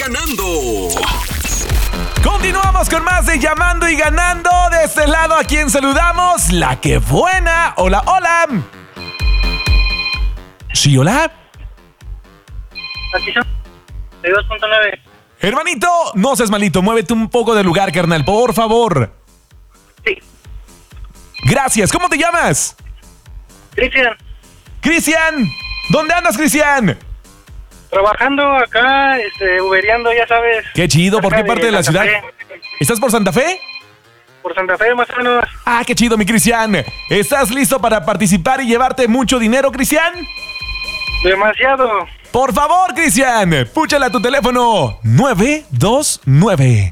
Ganando. Continuamos con más de Llamando y Ganando. De este lado, ¿a quién saludamos? La que buena. Hola, hola. ¿Sí, hola? Aquí son 2.9. Hermanito, no seas malito. Muévete un poco del lugar, carnal, por favor. Sí. Gracias. ¿Cómo te llamas? Cristian, Cristian. ¿Dónde andas, Cristian? trabajando acá, uberiando, ya sabes. Qué chido. ¿Por qué parte de la Santa ciudad? Fe. ¿Estás por Santa Fe? Por Santa Fe, más o menos. Ah, qué chido, mi Cristian. ¿Estás listo para participar y llevarte mucho dinero, Cristian? Demasiado. Por favor, Cristian, púchala a tu teléfono 929.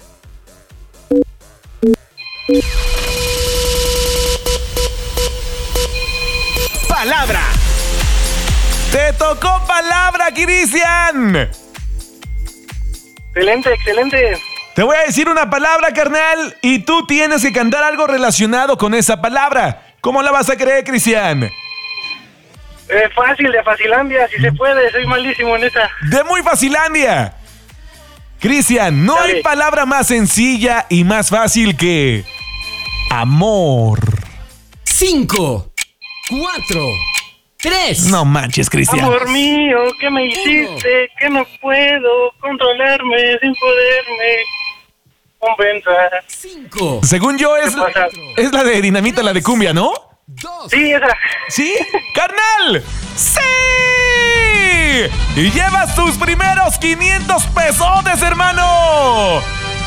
Palabra. Te tocó palabra, Cristian. Excelente, excelente. Te voy a decir una palabra, carnal, y tú tienes que cantar algo relacionado con esa palabra. ¿Cómo la vas a creer, Cristian? Fácil, de Facilandia, si se puede, soy malísimo en esa. De muy Facilandia. Cristian, no Dale. hay palabra más sencilla y más fácil que amor. 5, 4, 3. No manches, Cristian. Amor mío, ¿qué me hiciste? Que no puedo controlarme sin poderme compensar. 5, Según yo es la de Dinamita, la de cumbia, ¿no? 2. Sí, esa. ¿Sí? ¡Carnal! ¡Sí! Y llevas tus primeros 500 pesotes, hermano.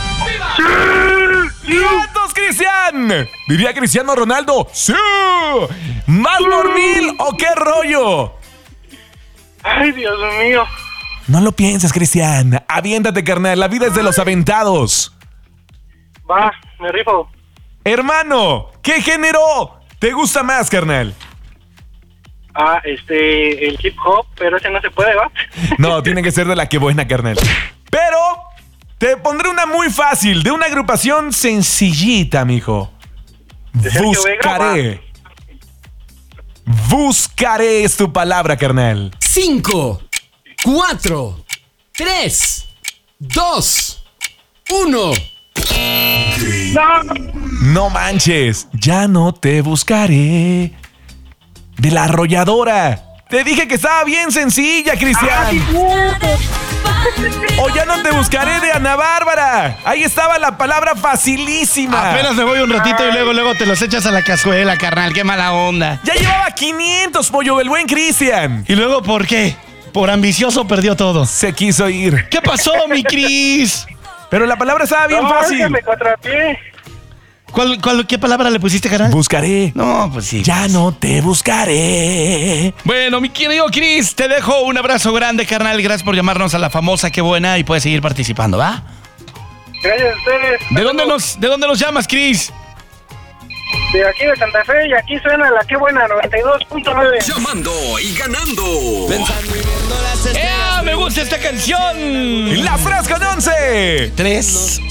¡Vientos, Cristian! Diría Cristiano Ronaldo. ¡Sí! ¿Más por 1000 o qué rollo? Ay, Dios mío. No lo pienses, Cristian. Aviéntate, carnal. La vida es de los aventados. Va, me rifo. Hermano, ¿qué género te gusta más, carnal? El hip hop, pero ese no se puede, ¿va? No, tiene que ser de la que buena, carnal. Pero te pondré una muy fácil, de una agrupación sencillita, mijo. ¿De Sergio Buscaré. Buscaré es tu palabra, carnal. 5, 4, 3, 2, 1. ¡No! No manches, ya no te buscaré. De La Arrolladora. Te dije que estaba bien sencilla, Cristian. O ya no te buscaré de Ana Bárbara. Ahí estaba la palabra facilísima. Apenas me voy un ratito y luego te los echas a la cazuela, carnal. Qué mala onda. Ya llevaba 500, pollo, el buen Cristian. ¿Y luego por qué? Por ambicioso perdió todo. Se quiso ir. ¿Qué pasó, mi Cris? Pero la palabra estaba bien No, fácil. es que me contrapié. ¿Qué palabra le pusiste, carnal? Buscaré. No, pues sí. Ya no te buscaré. Bueno, mi querido Cris, te dejo un abrazo grande, carnal. Gracias por llamarnos a la famosa Qué Buena y puedes seguir participando, ¿va? Gracias a ustedes. ¿De dónde nos llamas, Cris? De aquí de Santa Fe, y aquí suena la Qué Buena, 92.9. Llamando y ganando. ¡Me gusta esta canción! La frase con 11. 3,